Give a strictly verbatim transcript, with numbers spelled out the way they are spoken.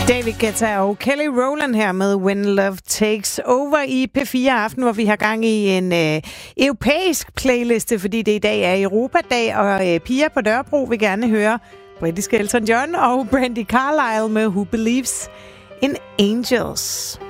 David Guetta og Kelly Rowland her med When Love Takes Over i P fire Aften, hvor vi har gang i en øh, europæisk playliste, fordi det i dag er Europadag, og øh, Pia på Dørbro vil gerne høre britiske Elton John og Brandy Carlile med Who Believes in Angels.